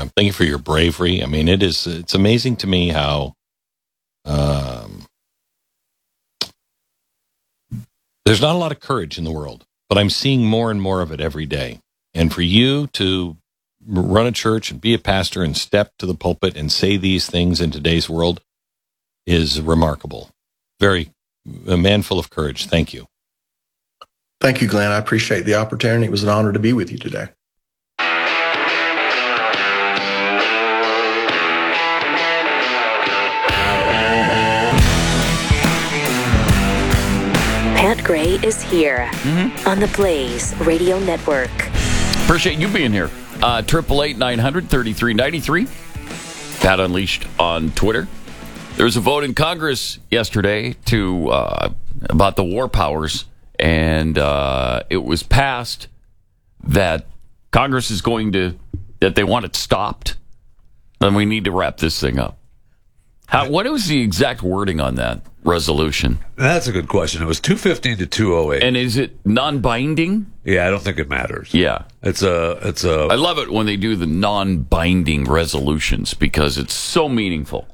Thank you for your bravery. I mean, it's amazing to me how there's not a lot of courage in the world, but I'm seeing more and more of it every day. And for you to run a church and be a pastor and step to the pulpit and say these things in today's world is remarkable. A man full of courage. Thank you. Thank you, Glenn. I appreciate the opportunity. It was an honor to be with you today. Pat Gray is here on the Blaze Radio Network. Appreciate you being here. 888-900-3393. Pat Unleashed on Twitter. There was a vote in Congress yesterday about the war powers, and it was passed that Congress is that they want it stopped. Then we need to wrap this thing up. What was the exact wording on that resolution? That's a good question. It was 215 to 208. And is it non-binding? Yeah, I don't think it matters. Yeah. It's a I love it when they do the non-binding resolutions because it's so meaningful.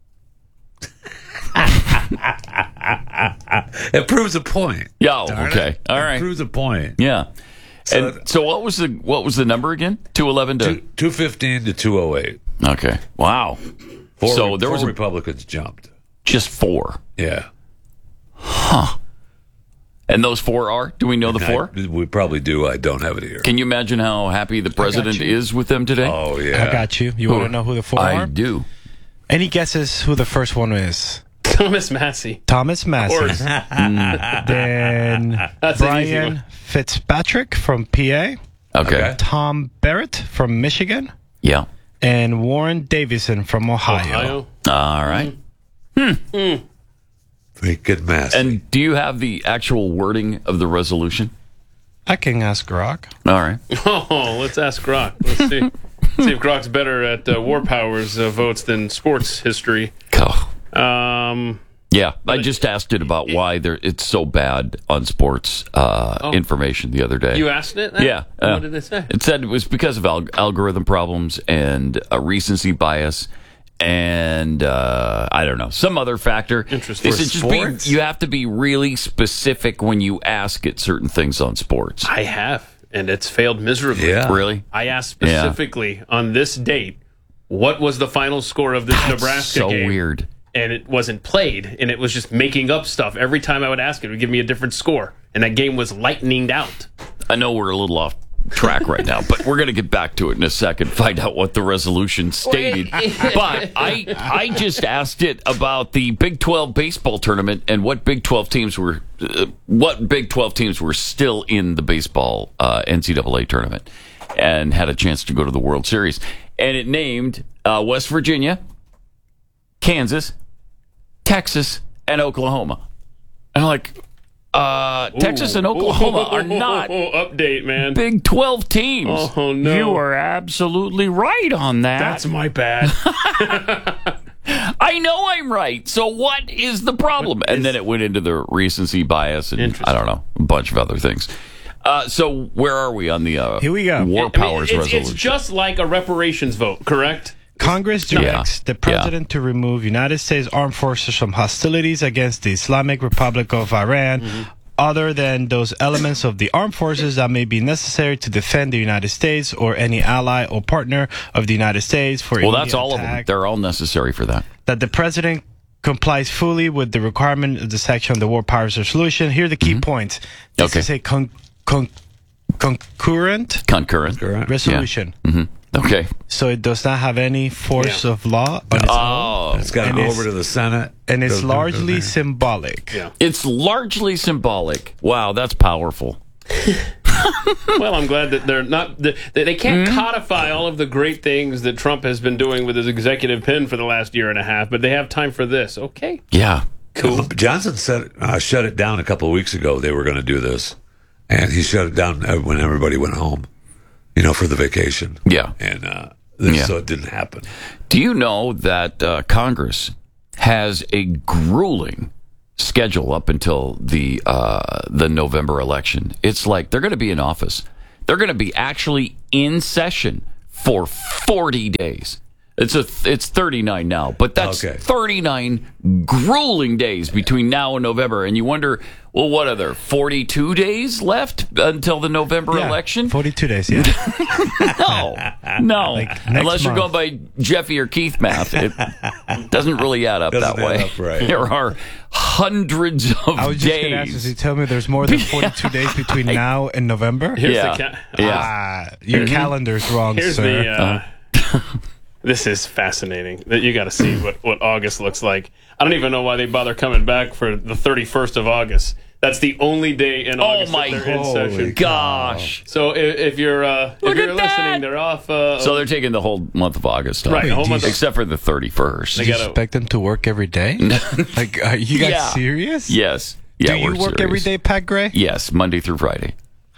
It proves a point. Yeah, okay. All right. It proves a point. Yeah. So what was the number again? 211 to 215 to 208. Okay. Wow. Four Republicans jumped. Just 4. Yeah. Huh. And those 4 are? Do we know the 4? We probably do. I don't have it here. Can you imagine how happy the president is with them today? Oh, yeah. I got you. You want to know who the 4 are? I do. Any guesses who the first one is? Thomas Massey. Thomas Massey. Then That's Brian Fitzpatrick from PA. Okay. Tom Barrett from Michigan. Yeah. And Warren Davison from Ohio. All right. Very good mass. And do you have the actual wording of the resolution? I can ask Grok. All right. Oh, let's ask Grok. Let's see. See if Grok's better at war powers votes than sports history. Yeah, I just asked it about why it's so bad on sports information the other day. You asked it? Yeah. What did they say? It said it was because of algorithm problems and recency bias and, I don't know, some other factor. Interesting. You have to be really specific when you ask it certain things on sports. I have, and it's failed miserably. Yeah. Really? I asked specifically on this date, what was the final score of this Nebraska game? So weird. And it wasn't played, and it was just making up stuff. Every time I would ask it would give me a different score, and that game was lightninged out. I know we're a little off track right now, but we're going to get back to it in a second, find out what the resolution stated. But I just asked it about the Big 12 baseball tournament and what Big 12 teams were still in the baseball NCAA tournament and had a chance to go to the World Series. And it named West Virginia, Kansas, Texas, and Oklahoma. And I'm like, Texas and Oklahoma are not update, man. Big 12 teams. Oh, no. You are absolutely right on that. That's my bad. I know I'm right. So what is the problem? And then it went into the recency bias and I don't know, a bunch of other things. So where are we on the Here we go. war powers resolution? It's just like a reparations vote, correct? Congress directs the president to remove United States armed forces from hostilities against the Islamic Republic of Iran, other than those elements of the armed forces that may be necessary to defend the United States or any ally or partner of the United States for Well, that's all of them. They're all necessary for that. That the president complies fully with the requirement of the section of the War Powers Resolution. Here are the key points. This is a concurrent resolution. Yeah. Okay. So it does not have any force of law on its own. It's got to go over to the Senate. And it's largely symbolic. Yeah. It's largely symbolic. Wow, that's powerful. Well, I'm glad that they're not. They can't codify all of the great things that Trump has been doing with his executive pen for the last year and a half, but they have time for this. Okay. Yeah. Cool. Johnson said shut it down a couple of weeks ago. They were going to do this, and he shut it down when everybody went home. For the vacation. Yeah. And so it didn't happen. Do you know that Congress has a grueling schedule up until the November election? It's like they're going to be in office. They're going to be actually in session for 40 days. It's 39 now, but that's 39 grueling days between now and November. And you wonder, well, what are there, 42 days left until the November election? 42 days, yeah. No. Like Unless you're month. going by Jeffy or Keith math, it doesn't really add up that way. Add up right. There are hundreds of I was just going to ask, days. does he tell me there's more than 42 days between now and November? Here's Your calendar's wrong, Here's sir. This is fascinating. That you got to see what August looks like. I don't even know why they bother coming back for the 31st of August. That's the only day in August that they're in session. Gosh! So if you're listening, they're off. So they're taking the whole month of August off, Right, the whole month of- except for the 31st. Do you expect them to work every day? Like, are you guys Yeah. serious? Yes. Yeah, Do you we're work every serious. day, Pat Gray? Yes, Monday through Friday.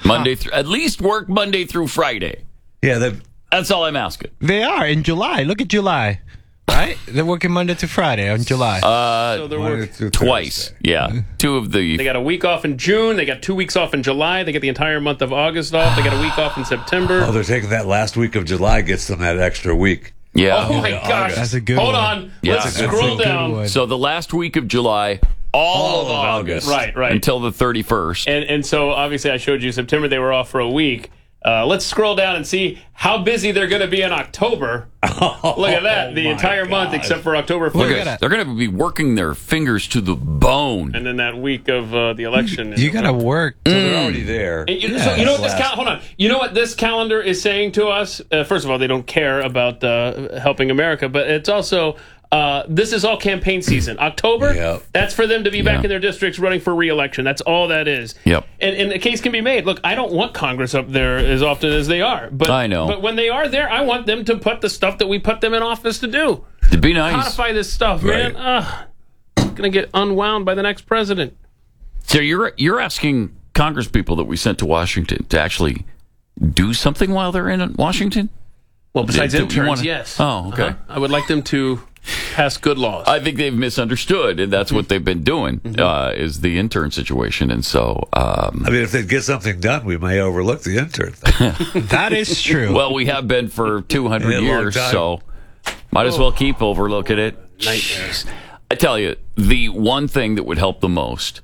At least work Monday through Friday. Yeah, That's all I'm asking. They are in July. Look at July. Right? They're working Monday to Friday on July. so they're working. Twice. Yeah. Two of the... They got a week off in June. They got 2 weeks off in July. They get the entire month of August off. They got a week off in September. they're taking that last week of July, gets them that extra week. Yeah. Oh my gosh! That's a good Hold one. on. Yeah. Let's That's scroll a good down. one. So the last week of July, all of August. Right. Until the 31st. And so obviously I showed you September. They were off for a week. Let's scroll down and see how busy they're going to be in October. Look at that. The entire month except for October 1st. Look at that. They're going to be working their fingers to the bone. And then that week of the election. You got to work. So they're already there. So you know what this hold on. You know what this calendar is saying to us? First of all, they don't care about helping America, but it's also this is all campaign season. October, Yep. that's for them to be back in their districts running for re-election. That's all that is. Yep. And the case can be made. Look, I don't want Congress up there as often as they are, but I know. But when they are there, I want them to put the stuff that we put them in office to do. It'd be nice. Codify this stuff, man. It's going to get unwound by the next president. So you're asking Congress people that we sent to Washington to actually do something while they're in Washington? Well, besides Do you interns, wanna- yes. Oh, okay. I would like them to pass good laws. I think they've misunderstood, and that's what they've been doing, is the intern situation. And so, I mean, if they get something done, we may overlook the intern thing. That is true. well, we have been for 200 Yeah, a long years, time. so might as well keep overlooking it. Nightmares. I tell you, the one thing that would help the most,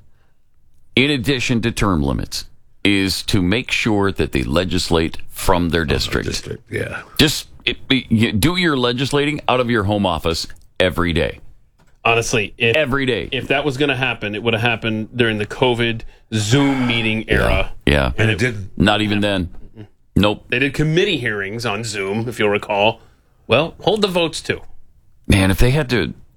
in addition to term limits, is to make sure that they legislate from their district. Yeah. Just do your legislating out of your home office every day. Honestly, Every day. if that was going to happen, it would have happened during the COVID Zoom meeting era. Yeah. And it didn't. Not even then. Nope. They did committee hearings on Zoom, if you'll recall. Well, hold the votes too. Man, if they had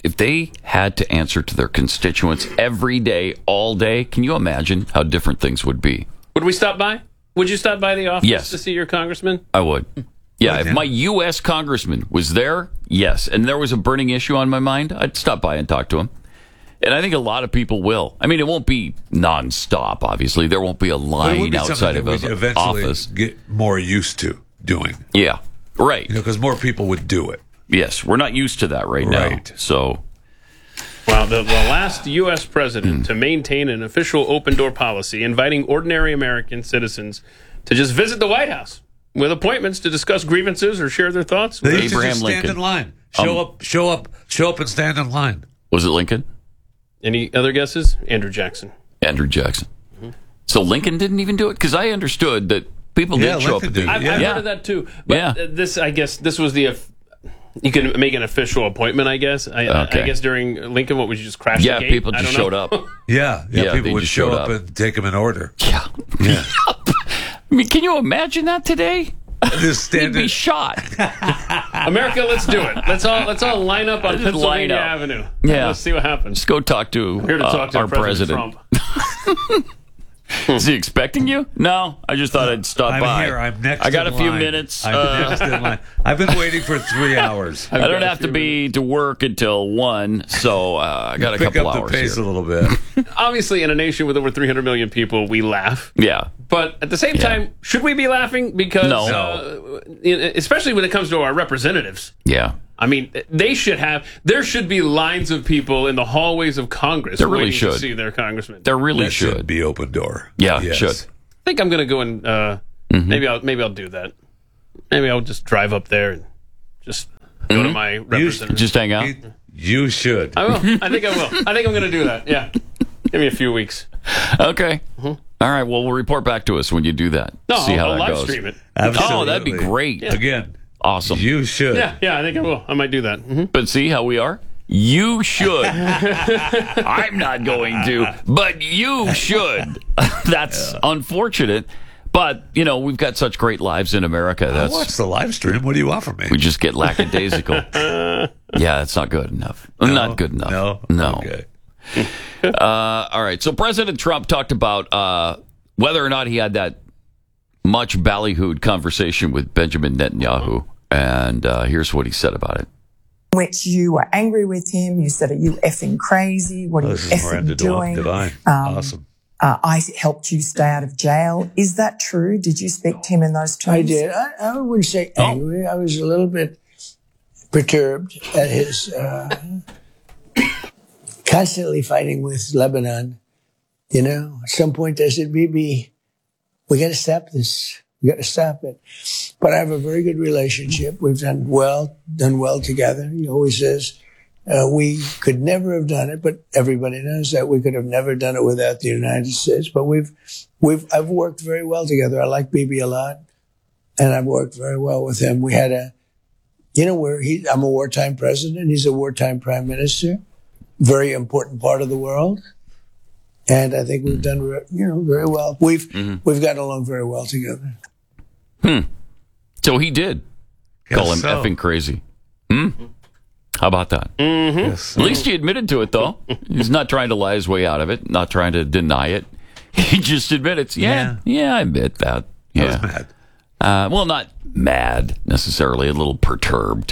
to answer to their constituents every day, all day, can you imagine how different things would be? Would we stop by? Would you stop by the office Yes. to see your congressman? I would. Yeah, if my U.S. congressman was there, yes, and there was a burning issue on my mind, I'd stop by and talk to him. And I think a lot of people will. I mean, it won't be nonstop, obviously. There won't be a But it would line be outside something of that we'd an eventually office. get more used to doing. Yeah, right. Because more people would do it. Yes, we're not used to that right now. Right. So, Well, the last U.S. president to maintain an official open-door policy inviting ordinary American citizens to just visit the White House with appointments to discuss grievances or share their thoughts. They used to Abraham just stand Lincoln. in line. Show up and stand in line. was it Lincoln? Any other guesses? Andrew Jackson. Andrew Jackson. So Lincoln didn't even do it? Because I understood that people Yeah, did show up. Lincoln At the, did. I've yeah. heard of that too. But Yeah. I guess this was you can make an official appointment, I guess. I Okay. guess during Lincoln, what would you just crash Yeah, the gate? people I just don't showed know. up. Yeah, Yeah, people they would just show showed up up. and take them in order. Yeah. Yeah. I mean, can you imagine that today? Just He'd stand be in. shot. America, let's do it. Let's all line up on Just Pennsylvania line up. Avenue. Yeah. Let's see what happens. Just go talk to, Here to talk to our President president. Trump. Is he expecting you? No, I just thought I'd stop I'm by. here. I'm next. I got in a few line. minutes. I'm next in line. I've been waiting for 3 hours. I don't have to be to work until 1, so I got a Pick couple up hours the pace here. a little bit. Obviously, in a nation with over 300 million people, we laugh. Yeah. But at the same time, should we be laughing? Because, No. especially when it comes to our representatives. Yeah. I mean, there should be lines of people in the hallways of Congress There really waiting to should. see their congressman. There really That should. should be open door. Yeah, Yes. should. I think I'm going to go and maybe I'll do that. Maybe I'll just drive up there and just go to my representative. Just hang out. You should. I will. I think I will. I think I'm going to do that. Yeah. Give me a few weeks. Okay. All right. Well, we'll report back to us when you do that. No, See how I'll that live goes. stream it. Absolutely. Oh, that'd be great. Yeah. Again, Awesome. you should. Yeah, I think I will. I might do that. But see how we are? You should. I'm not going to, but you should. That's unfortunate. But, we've got such great lives in America. I watched the live stream. What do you want from me? We just get lackadaisical. Yeah, that's not good enough. Not good enough. No. Okay. All right. So President Trump talked about whether or not he had that much ballyhooed conversation with Benjamin Netanyahu. And here's what he said about it. Which you were angry with him. You said, "Are you effing crazy? What are you effing doing?" Divine. Awesome. I helped you stay out of jail. Is that true? Did you speak to him in those terms? I did. I wouldn't say angry. I was a little bit perturbed at his constantly fighting with Lebanon. At some point I said, "Bibi, we got to stop this. We got to stop it." But I have a very good relationship. We've done well together. He always says, we could never have done it, but everybody knows that we could have never done it without the United States. But I've worked very well together. I like Bibi a lot, and I've worked very well with him. We had I'm a wartime president. He's a wartime prime minister. Very important part of the world. And I think we've done, very well. We've gotten along very well together. So he did call him effing crazy. How about that? Yes. At least he admitted to it, though. He's not trying to lie his way out of it, not trying to deny it. He just admitted, yeah, I admit that. Yeah. I was mad. Well, not mad necessarily, a little perturbed.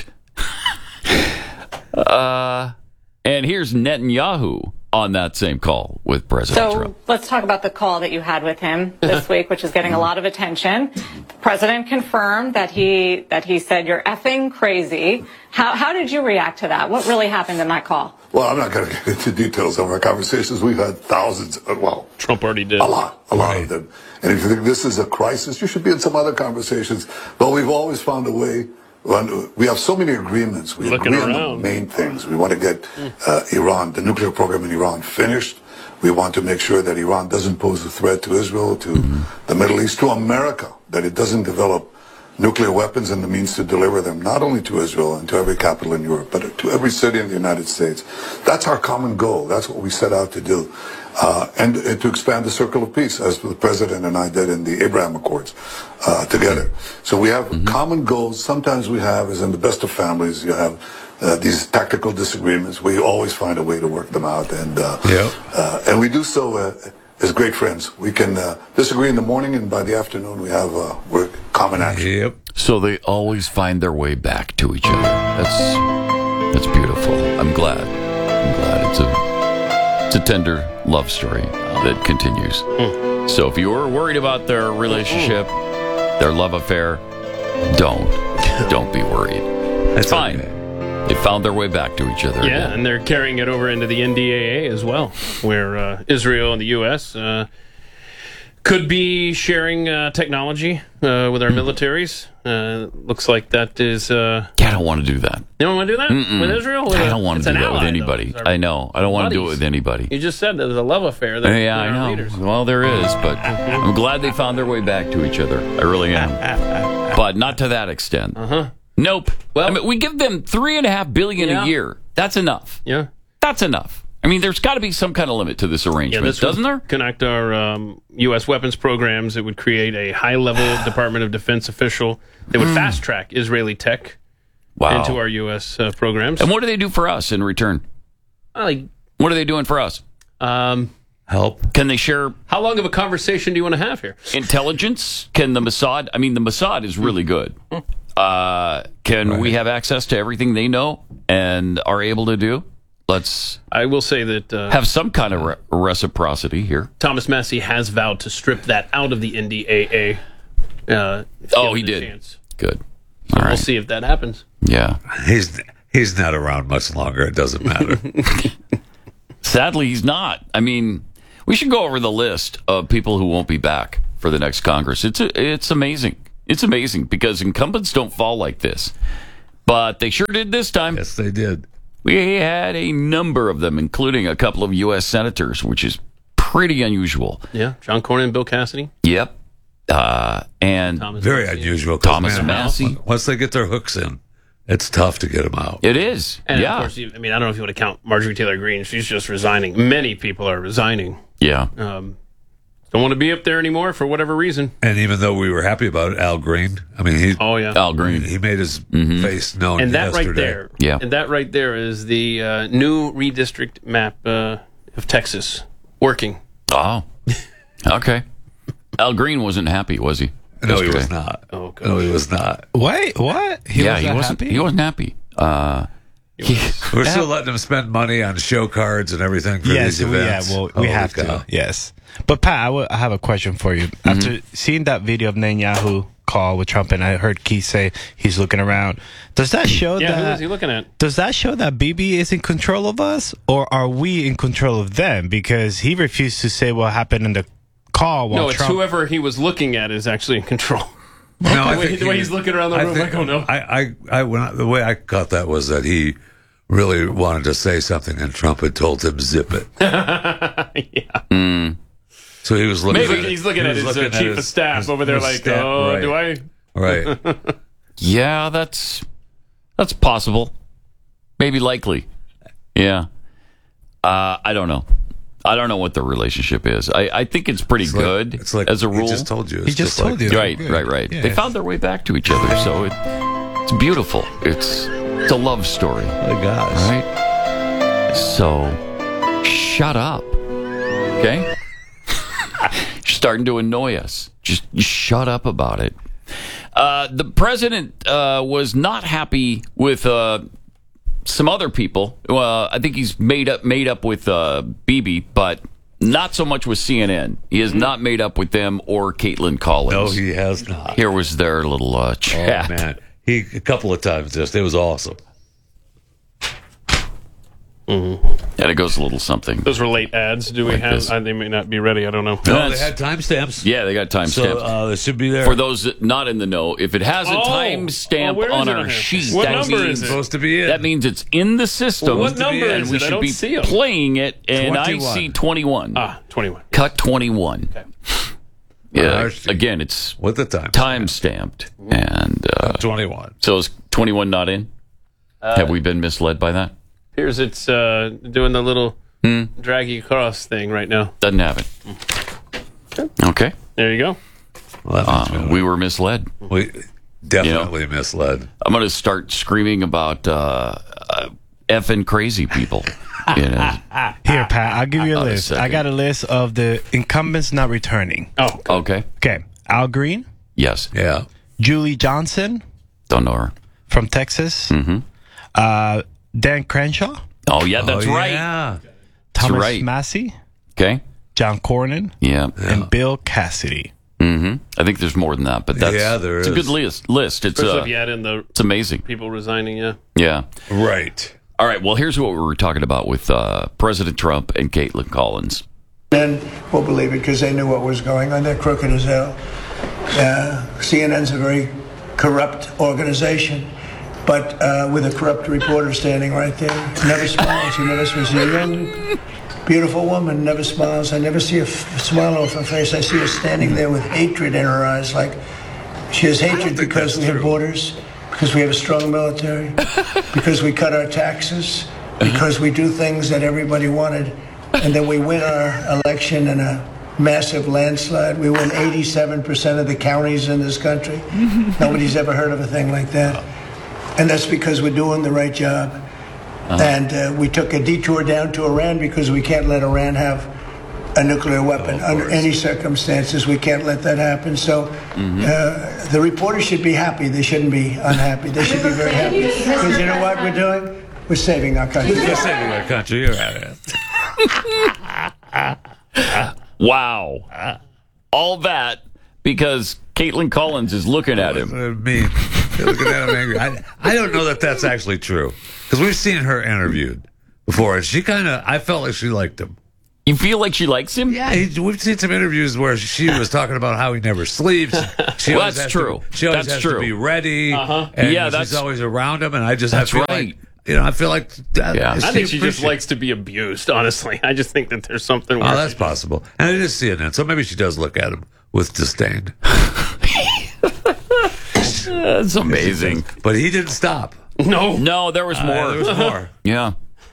And here's Netanyahu on that same call with President Trump. Let's talk about the call that you had with him this week, which is getting a lot of attention. The president confirmed that he said you're effing crazy. How did you react to that? What really happened in that call? Well, I'm not going to get into details of our conversations. We've had thousands. Trump already did. A lot of them. And if you think this is a crisis, you should be in some other conversations. But we've always found a way. We have so many agreements. We agree on the main things. We want to get Iran, the nuclear program in Iran, finished. We want to make sure that Iran doesn't pose a threat to Israel, to the Middle East, to America, that it doesn't develop nuclear weapons and the means to deliver them, not only to Israel and to every capital in Europe, but to every city in the United States. That's our common goal. That's what we set out to do. And to expand the circle of peace, as the President and I did in the Abraham Accords together. So we have common goals. Sometimes we have, as in the best of families, you have these tactical disagreements. We always find a way to work them out. And we do so as great friends. We can disagree in the morning, and by the afternoon we have we're common action. Yep. So they always find their way back to each other. That's beautiful. I'm glad. It's a tender love story that continues. So if you were worried about their relationship, their love affair, don't be worried. It's fine. Okay. They found their way back to each other. Yeah, again. and they're carrying it over into the NDAA as well, where Israel and the U.S. Could be sharing technology with our militaries. Looks like that is... I don't want to do that. You don't want to do that with Israel? I don't want to do that with anybody. I know. I don't want to do it with anybody. You just said there's a love affair there. Yeah, I know. Leaders. Well, there is, but I'm glad they found their way back to each other. I really am. But not to that extent. Nope. Well, I mean, we give them $3.5 billion a year. That's enough. Yeah. That's enough. I mean, there's got to be some kind of limit to this arrangement, doesn't there? Connect our U.S. weapons programs. It would create a high-level Department of Defense official that would fast-track Israeli tech into our U.S. programs. And what do they do for us in return? What are they doing for us? Help. Can they share... How long of a conversation do you want to have here? Intelligence? Can the Mossad... I mean, the Mossad is really good. Can we have access to everything they know and are able to do? I will say that... have some kind of reciprocity here. Thomas Massie has vowed to strip that out of the NDAA. He did. Chance. Good. So we'll see if that happens. Yeah. He's not around much longer. It doesn't matter. Sadly, he's not. I mean, we should go over the list of people who won't be back for the next Congress. It's amazing. It's amazing because incumbents don't fall like this. But they sure did this time. Yes, they did. We had a number of them, including a couple of U.S. senators, which is pretty unusual. Yeah, John Cornyn and Bill Cassidy. Yep. And Thomas very Massey. unusual. Thomas Massey. Once they get their hooks in, it's tough to get them out. It is. And yeah. of course, I don't know if you want to count Marjorie Taylor Greene. She's just resigning. Many people are resigning. Yeah. Don't want to be up there anymore for whatever reason. And even though we were happy about it, Al Green, Al Green. He made his face known And that yesterday. right there, and that right there is the new redistrict map of Texas working. Oh, okay. Al Green wasn't happy, was he? No, he yesterday? was not. Oh, God. No, he was not. Wait, what? He wasn't happy? He wasn't happy. We're still letting him spend money on show cards and everything for these events. We have to. Yes. But Pat, I have a question for you. After seeing that video of Netanyahu call with Trump, and I heard Keith say he's looking around, does that show Yeah, who that is he looking at? does that show that Bibi is in control of us, or are we in control of them? Because he refused to say what happened in the call while No, it's Trump. whoever he was looking at is actually in control. No, The way he's looking around the room, I don't know. The way I caught that was that he really wanted to say something, and Trump had told him zip it. Yeah. So he was looking. Maybe he's looking at his chief of staff over there, like, right. do I? Right. Yeah, that's possible. Maybe likely. Yeah. I don't know. I don't know what the relationship is. I think it's pretty good It's like as a rule. He just told you. He just told you. Right. Yeah. They found their way back to each other, so it's beautiful. It's a love story. Oh my gosh. Right? So, shut up. Okay? You're starting to annoy us. Just shut up about it. The president was not happy with some other people. I think he's made up with Bibi, but not so much with CNN. He has not made up with them or Caitlin Collins. No, he has not. Here was their little chat. Oh, man. He a couple of times it was awesome. And it goes a little something. Those were late ads. Do we Like have? this. They may not be ready. I don't know. No, they had timestamps. Yeah, they got timestamps. So it should be there. For those that not in the know, if it has a timestamp where is on it our on here? sheet, What that number means is it? supposed to be in. that means it's in the system. What number and is we it? I should don't be see 'em. playing it, and 21. I see 21. 21. Cut 21. Okay. Yeah, again, it's with the time stamped, and 21. So is 21 not in? Have we been misled by that? Here's it's doing the little drag you across thing right now. Doesn't have it. Okay. There you go. Well, we were misled. We definitely misled. I'm going to start screaming about effing crazy people. Here, Pat, I'll give you a list. second. I got a list of the incumbents not returning. Oh, okay. Okay. Al Green, Yes. Yeah. Julie Johnson Don't know her. from Texas, Dan Crenshaw, Oh, yeah, that's right. Yeah. Thomas right. Massey, Okay. John Cornyn, Yeah. and Bill Cassidy. I think there's more than that, but that's there it's is. a good list. It's Especially if you add in the it's amazing. people resigning. Yeah. Yeah. Right. All right. Well, here's what we were talking about with President Trump and Caitlin Collins. Men will believe it because they knew what was going on. They're crooked as hell. CNN's a very corrupt organization, but with a corrupt reporter standing right there. Never smiles. You never see a young, beautiful woman, never smiles. I never see a smile off her face. I see her standing there with hatred in her eyes, like she has hatred because we have borders, because we have a strong military, because we cut our taxes, because we do things that everybody wanted, and then we win our election in a massive landslide. We win 87% of the counties in this country. Nobody's ever heard of a thing like that. And that's because we're doing the right job. And we took a detour down to Iran because we can't let Iran have a nuclear weapon under any circumstances. We can't let that happen. So the reporters should be happy. They shouldn't be unhappy. They should be very happy. Because you know what we're doing? We're saving our country. We're saving our country. You're at it. Wow. All that because Caitlin Collins is looking at him. I mean, you're looking at him angry. I don't know that that's actually true because we've seen her interviewed before, and she I felt like she liked him. You feel like she likes him? Yeah, we've seen some interviews where she was talking about how he never sleeps. Well, that's true. She always has to be ready. And she's always around him, and I feel like, I feel like... I think she just likes to be abused, honestly. I just think that there's something... Oh, that's possible. And it is CNN, so maybe she does look at him with disdain. That's amazing. But he didn't stop. No, there was more. There was more. Yeah.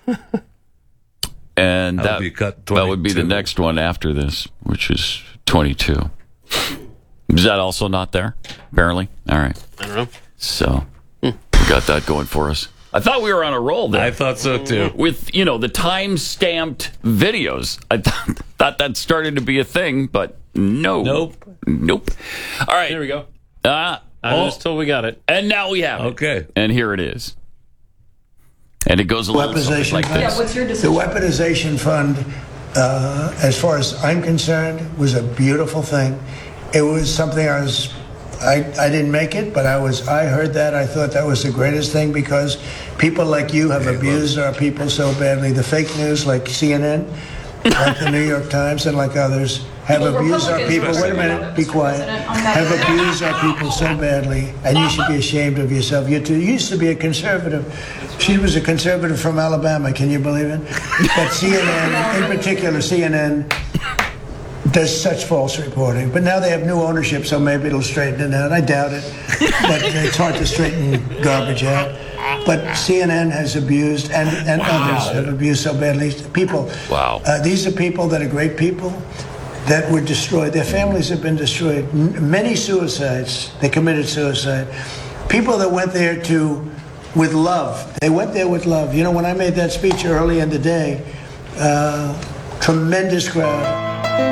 And that would be the next one after this, which is 22. Is that also not there? Apparently. All right. I don't know. So, we got that going for us. I thought we were on a roll there. I thought so, too. With, the time-stamped videos. I thought that started to be a thing, but no. Nope. All right. Here we go. I was told we got it. And now we have it. Okay. And here it is. And it goes a little something like this. Yeah, what's your decision? The weaponization fund, as far as I'm concerned, was a beautiful thing. It was something I didn't make it, but I heard that. I thought that was the greatest thing because people like you have abused our people so badly. The fake news like CNN, like the New York Times, and like others have abused our people. Wait a minute, be quiet. Have abused our people so badly, and you should be ashamed of yourself. You used to be a conservative. She was a conservative from Alabama. Can you believe it? But CNN, in particular, CNN does such false reporting. But now they have new ownership, so maybe it'll straighten it out. I doubt it. But it's hard to straighten garbage out. But CNN has abused, and others have abused so badly. People. Wow. These are people that are great people that were destroyed. Their families have been destroyed. Many suicides. They committed suicide. People that went there with love. They went there with love. When I made that speech early in the day, tremendous crowd.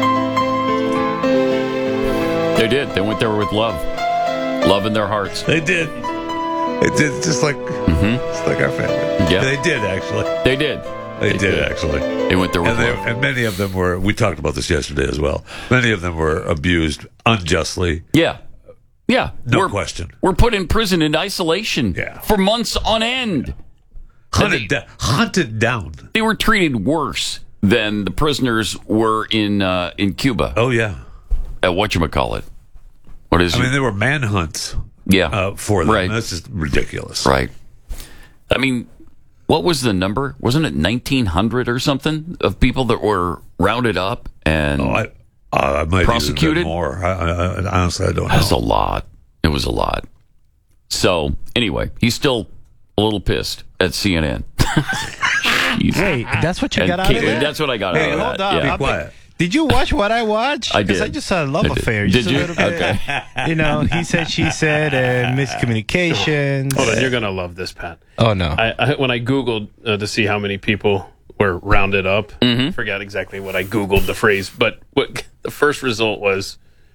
They did. They went there with love. Love in their hearts. They did. It did, just like our family. Yeah. They did, actually. They did. They did, actually. They went there with love. And many of them were, we talked about this yesterday as well, many of them were abused unjustly. Yeah. No question. We're put in prison in isolation for months on end. Hunted down. They were treated worse than the prisoners were in Cuba. Oh, yeah. At whatchamacallit. What is it? I mean, there were manhunts for them. Right. That's just ridiculous. Right. I mean, what was the number? Wasn't it 1,900 or something of people that were rounded up and I might prosecuted? Even more. I honestly, I don't know. That's a lot. It was a lot. So, anyway, he's still a little pissed at CNN. Wait, that's what you got out of it? That's what I got out of hold that. on. Yeah. Be quiet. Did you watch what I watched? I did. Because I just saw a love affair. Did you? A little bit, Okay. He said, she said, and miscommunications. Hold on, you're going to love this, Pat. Oh, no. When I Googled to see how many people were rounded up, I forgot exactly what I Googled the phrase, but what the first result was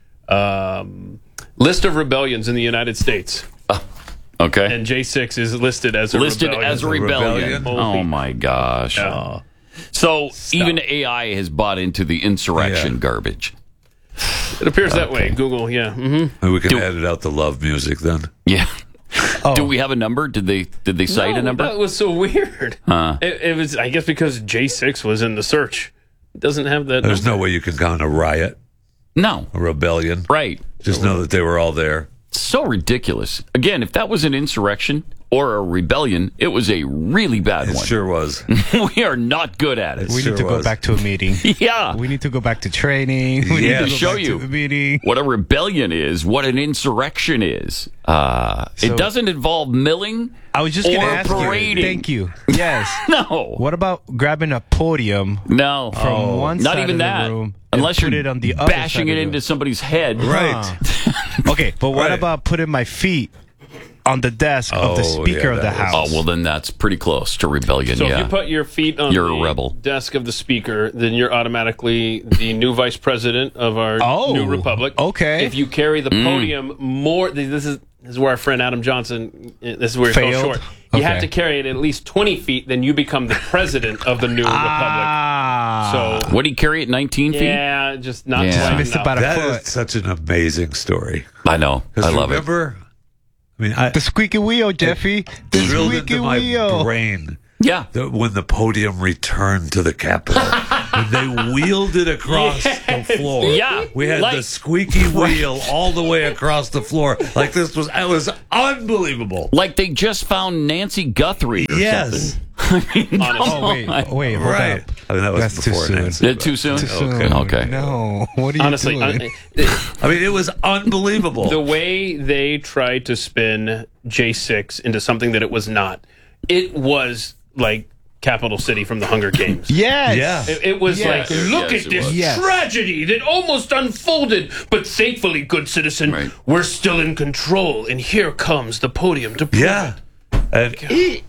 list of rebellions in the United States. Okay. And J6 is listed as a rebellion. Oh, my gosh. Yeah. So even AI has bought into the insurrection garbage. It appears that way. Google, yeah. Mm-hmm. We can edit out the love music then. Yeah. Do we have a number? Did they cite a number? That was so weird. It was, I guess, because J6 was in the search. It doesn't have that. There's no way you can count a riot. No. A rebellion. Right. Just know that they were all there. So ridiculous. Again, if that was an insurrection or a rebellion, it was a really bad one. It sure was. We are not good at it. We need to go back to a meeting. Yeah. We need to go back to training. We need to show you what a rebellion is, what an insurrection is. It doesn't involve milling. I was just going to ask parading. you. Thank you. Yes. No. What about grabbing a podium? No. From one not side even of that. the room, unless you're it on the other bashing it into somebody's head. Right. Okay, but what about putting my feet on the desk of the Speaker of the House? Oh, well, then that's pretty close to rebellion. So if you put your feet on a rebel. Desk of the Speaker, then you're automatically the new Vice President of our new republic. Okay. If you carry the podium more, this is where our friend Adam Johnson, this is where it fell short. You have to carry it at least 20 feet, then you become the president of the new republic. So what do you carry at 19 feet? Yeah, just not quite missed about a That foot. is such an amazing story. I know. I love it. Remember, I mean, The squeaky wheel, Jeffy. The drilled squeaky into my wheel. brain. Yeah. When the podium returned to the Capitol. They wheeled it across the floor. Yeah. We had the squeaky wheel all the way across the floor. Like it was unbelievable. Like they just found Nancy Guthrie or something. I mean, wait, hold right. up. I mean, that was That's before too soon. Nancy. Too soon? Okay. No. What are you Honestly, doing? I mean, it was unbelievable. the way they tried to spin J6 into something that it was not, it was like Capital City from the Hunger Games. Yes. Yeah. It was like, look Yes, at it this was. Yes. tragedy that almost unfolded, but thankfully, good citizen, we're still in control, and here comes the podium to prove it. And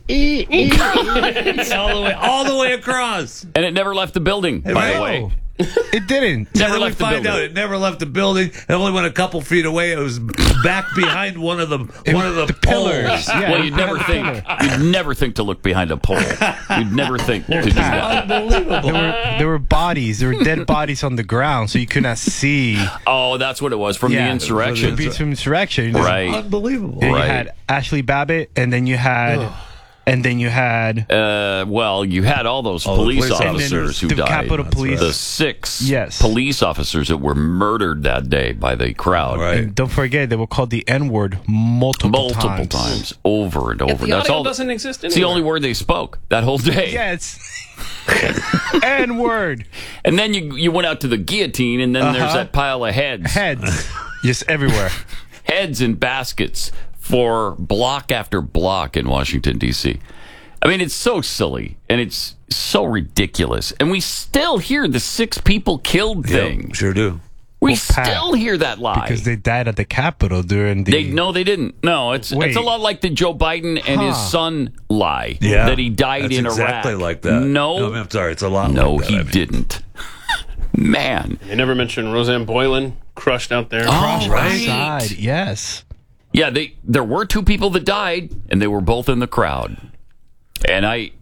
all the way across. And it never left the building, by the way. It didn't. Never Then we left the find building. out it never left the building. It only went a couple feet away. It was back behind one of the pillars. poles. Yeah, Well, you'd never think to look behind a pole. You'd never think to do that. Unbelievable. There were bodies. There were dead bodies on the ground, so you could not see. Oh, that's what it was from the insurrection. From the insurrection. Right. Unbelievable. And Right. you had Ashley Babbitt, and then you had, Well, you had all those police officers who the died. Capitol Police. The 6 Yes. police officers that were murdered that day by the crowd. And don't forget, they were called the N-word multiple times, over and over. The audio doesn't exist It's the anymore. only word they spoke that whole day. Yes. N-word. And then you went out to the guillotine, and then there's that pile of heads. Heads. Just everywhere. Heads in baskets for block after block in Washington, D.C. I mean, it's so silly, and it's so ridiculous. And we still hear the 6 people killed thing. Yep, sure do. We still hear that lie. Because they died at the Capitol during the... They didn't. No, it's a lot like the Joe Biden and his son lie. Yeah. That he died That's in exactly Iraq. like that. No, I'm sorry. It's a lot no, like that. he didn't. Man. They never mentioned Roseanne Boylan crushed out there. Oh, right. Outside, yes. Yeah, there were 2 people that died, and they were both in the crowd. And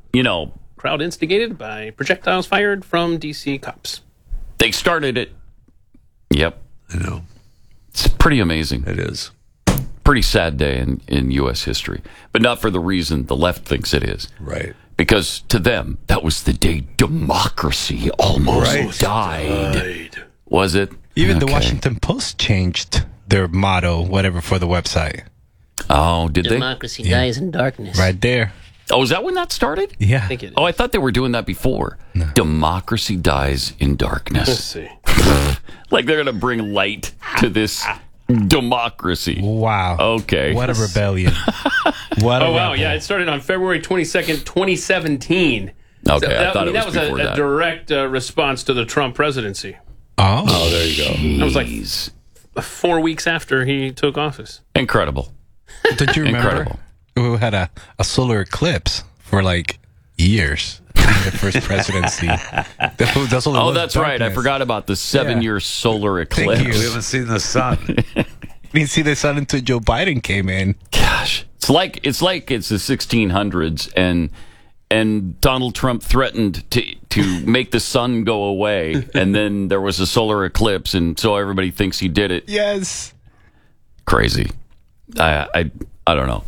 crowd instigated by projectiles fired from DC cops. They started it. Yep. I know. It's pretty amazing. It is. Pretty sad day in U.S. history, but not for the reason the left thinks it is. Right. Because to them, that was the day democracy almost died. Was it? Even the Washington Post changed their motto, whatever, for the website. Oh, did Democracy dies in darkness. Right there. Oh, is that when that started? Yeah. I think it is. Oh, I thought they were doing that before. No. Democracy dies in darkness. Let's see. Like they're going to bring light to this democracy. Wow. Okay. What a rebellion. Wow. Yeah, it started on February 22nd, 2017. Okay, So I thought it was that was before a that. direct response to the Trump presidency. Oh, there you go. That was like 4 weeks after he took office. Incredible. Don't you remember? Incredible. We had a solar eclipse for like years in the first presidency. That's all it Oh, was, that's right. I darkness. forgot about the 7-year solar eclipse. Thank you. We haven't seen the sun. We didn't see the sun until Joe Biden came in. Gosh, it's like it's the 1600s, and Donald Trump threatened to make the sun go away, and then there was a solar eclipse, and so everybody thinks he did it. Yes. Crazy. I don't know.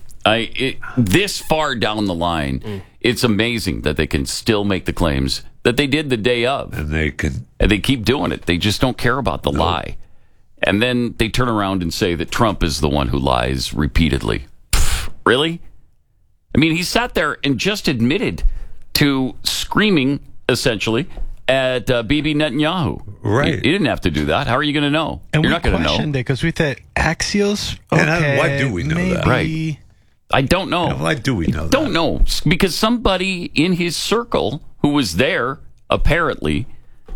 This far down the line, it's amazing that they can still make the claims that they did the day of, And they keep doing it. They just don't care about the lie, and then they turn around and say that Trump is the one who lies repeatedly. Pfft, really? I mean, he sat there and just admitted to screaming, essentially, at Bibi Netanyahu. Right. He didn't have to do that. How are you going to know? And You're we not going to know. questioned it because we thought Axios. And Okay, why do we know that? maybe. Right. I don't know. Why do we know that? Don't know. Because somebody in his circle who was there, apparently,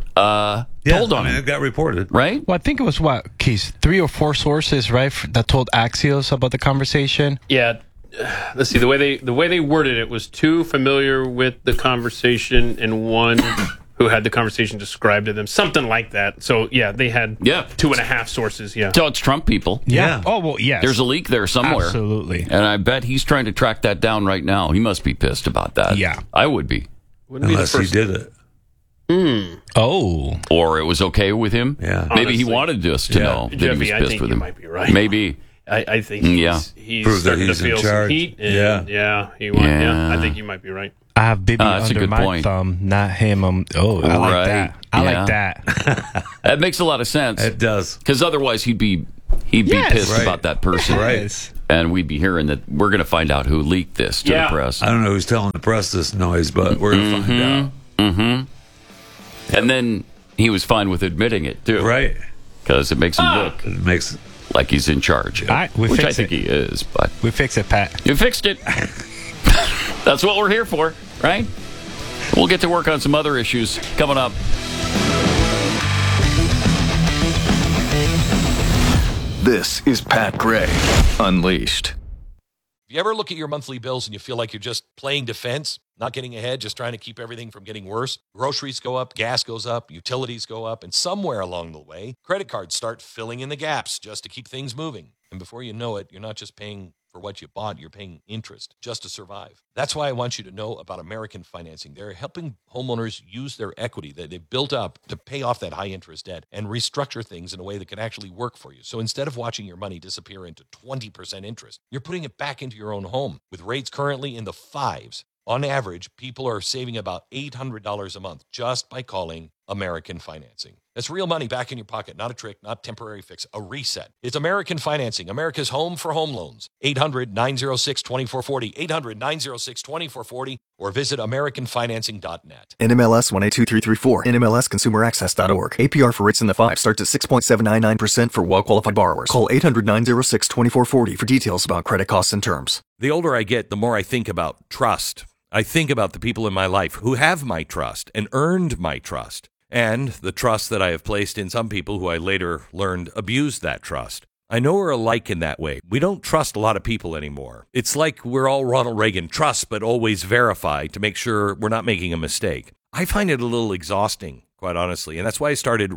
told on him. It got reported. Right? Well, I think it was Keith, 3 or 4 sources, right, that told Axios about the conversation. Yeah. Let's see. The way they worded it was 2 familiar with the conversation and 1 who had the conversation described to them. Something like that. So, yeah, they had 2.5 sources. Yeah. So it's Trump people. Yeah. Oh, well, yes. There's a leak there somewhere. Absolutely. And I bet he's trying to track that down right now. He must be pissed about that. Yeah. I would be. Unless he did it. Oh. Or it was okay with him. Yeah. Maybe he Honestly. wanted us to know that Jeffy, he was I pissed think with you him. might be right. Maybe. I think he's Prove that starting he's to feel in some charge. heat. And I think you might be right. I have Bibi that's a under good my point. thumb, not him. I like that. I like that. That makes a lot of sense. It does. Because otherwise he'd be pissed Right. about that person. Right. And we'd be hearing that we're going to find out who leaked this to the press. I don't know who's telling the press this noise, but we're going to find out. Mm-hmm. And then he was fine with admitting it, too. Right. Because it makes him look like he's in charge. All right, we which fix I think he is. But we fix it, Pat. You fixed it. That's what we're here for, right? We'll get to work on some other issues coming up. This is Pat Gray Unleashed. If you ever look at your monthly bills and you feel like you're just playing defense, not getting ahead, just trying to keep everything from getting worse, groceries go up, gas goes up, utilities go up, and somewhere along the way, credit cards start filling in the gaps just to keep things moving. And before you know it, you're not just paying for what you bought, you're paying interest just to survive. That's why I want you to know about American Financing. They're helping homeowners use their equity that they've built up to pay off that high interest debt and restructure things in a way that can actually work for you. So instead of watching your money disappear into 20% interest, you're putting it back into your own home. With rates currently in the 5s, on average, people are saving about $800 a month just by calling American Financing. That's real money back in your pocket, not a trick, not a temporary fix, a reset. It's American Financing, America's home for home loans. 800-906-2440, 800-906-2440, or visit AmericanFinancing.net. NMLS 182334, NMLSConsumerAccess.org. APR for rates in the 5 starts at 6.799% for well-qualified borrowers. Call 800-906-2440 for details about credit costs and terms. The older I get, the more I think about trust. I think about the people in my life who have my trust and earned my trust, and the trust that I have placed in some people who I later learned abused that trust. I know we're alike in that way. We don't trust a lot of people anymore. It's like we're all Ronald Reagan, trust but always verify to make sure we're not making a mistake. I find it a little exhausting, quite honestly, and that's why I started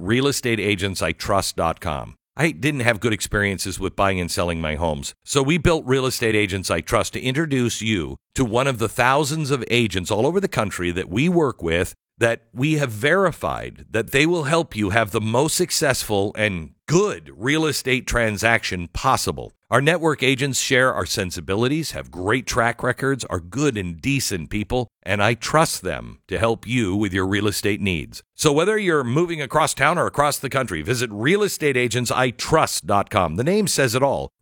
realestateagentsitrust.com. I didn't have good experiences with buying and selling my homes, so we built Real Estate Agents I Trust to introduce you to one of the thousands of agents all over the country that we work with that we have verified that they will help you have the most successful and good real estate transaction possible. Our network agents share our sensibilities, have great track records, are good and decent people, and I trust them to help you with your real estate needs. So whether you're moving across town or across the country, visit realestateagentsitrust.com. The name says it all,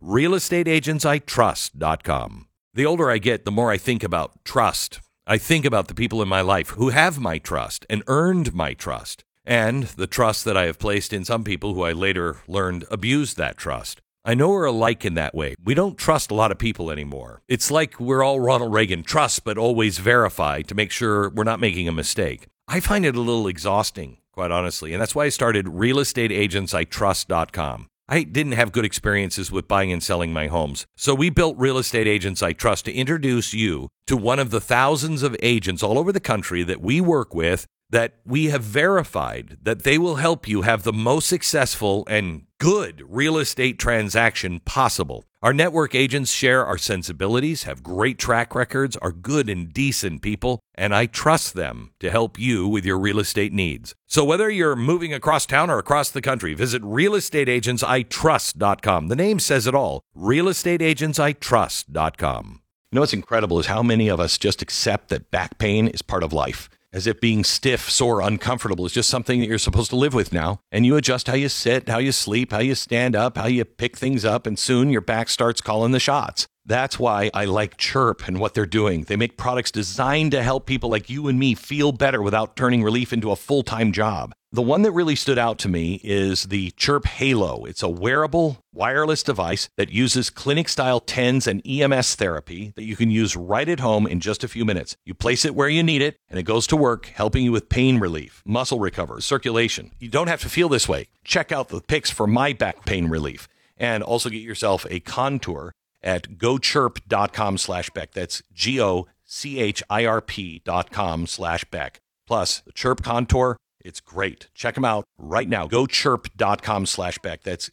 realestateagentsitrust.com. The older I get, the more I think about trust. I think about the people in my life who have my trust and earned my trust, and the trust that I have placed in some people who I later learned abused that trust. I know we're alike in that way. We don't trust a lot of people anymore. It's like we're all Ronald Reagan, trust but always verify to make sure we're not making a mistake. I find it a little exhausting, quite honestly, and that's why I started realestateagentsitrust.com. I didn't have good experiences with buying and selling my homes, so we built Real Estate Agents I Trust to introduce you to one of the thousands of agents all over the country that we work with that we have verified that they will help you have the most successful and good real estate transaction possible. Our network agents share our sensibilities, have great track records, are good and decent people, and I trust them to help you with your real estate needs. So whether you're moving across town or across the country, visit realestateagentsitrust.com. The name says it all, realestateagentsitrust.com. You know what's incredible is how many of us just accept that back pain is part of life. As if being stiff, sore, uncomfortable is just something that you're supposed to live with now. And you adjust how you sit, how you sleep, how you stand up, how you pick things up, and soon your back starts calling the shots. That's why I like Chirp and what they're doing. They make products designed to help people like you and me feel better without turning relief into a full-time job. The one that really stood out to me is the Chirp Halo. It's a wearable, wireless device that uses clinic-style TENS and EMS therapy that you can use right at home in just a few minutes. You place it where you need it, and it goes to work, helping you with pain relief, muscle recovery, circulation. You don't have to feel this way. Check out the pics for my back pain relief, and also get yourself a Contour at gochirp.com/Beck. That's GOCHIRP.com/Beck. Plus, the Chirp Contour, it's great. Check them out right now. GoChirp.com/Beck. That's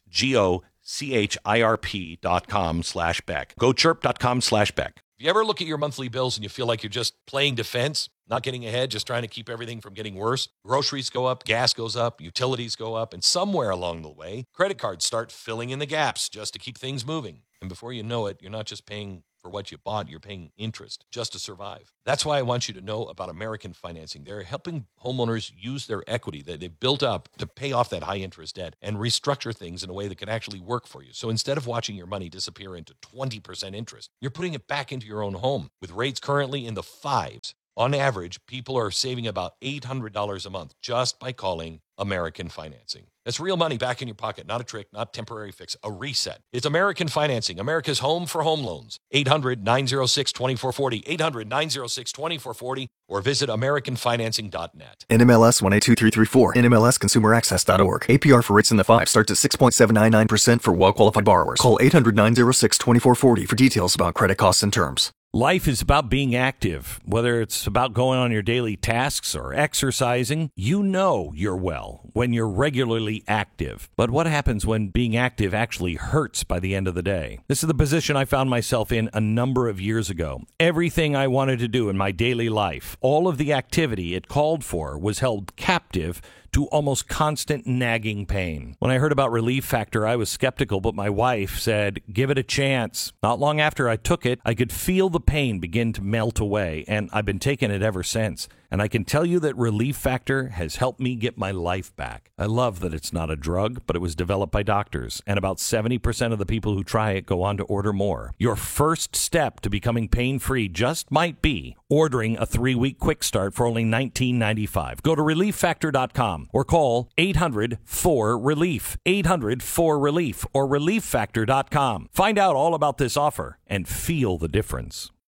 GOCHIRP.com/Beck. GoChirp.com/Beck. If you ever look at your monthly bills and you feel like you're just playing defense, Not getting ahead, just trying to keep everything from getting worse. Groceries go up, gas goes up, utilities go up, and somewhere along the way, credit cards start filling in the gaps just to keep things moving. And before you know it, you're not just paying for what you bought, you're paying interest just to survive. That's why I want you to know about American Financing. They're helping homeowners use their equity that they've built up to pay off that high interest debt and restructure things in a way that can actually work for you. So instead of watching your money disappear into 20% interest, you're putting it back into your own home. With rates currently in the 5s, on average, people are saving about $800 a month just by calling American Financing. That's real money back in your pocket, not a trick, not temporary fix, a reset. It's American Financing, America's home for home loans. 800-906-2440, 800-906-2440, or visit AmericanFinancing.net. NMLS 182334, NMLSConsumerAccess.org. APR for rates in the 5 starts at 6.799% for well-qualified borrowers. Call 800-906-2440 for details about credit costs and terms. Life is about being active. Whether it's about going on your daily tasks or exercising, you know you're well when you're regularly active. But what happens when being active actually hurts by the end of the day? This is the position I found myself in a number of years ago. Everything I wanted to do in my daily life, all of the activity it called for, was held captive to almost constant nagging pain. When I heard about Relief Factor, I was skeptical, but my wife said, give it a chance. Not long after I took it, I could feel the pain begin to melt away, and I've been taking it ever since. And I can tell you that Relief Factor has helped me get my life back. I love that it's not a drug, but it was developed by doctors, and about 70% of the people who try it go on to order more. Your first step to becoming pain-free just might be ordering a 3-week quick start for only $19.95. Go to ReliefFactor.com or call 800-4RELIEF, 800-4RELIEF, or ReliefFactor.com. Find out all about this offer and feel the difference.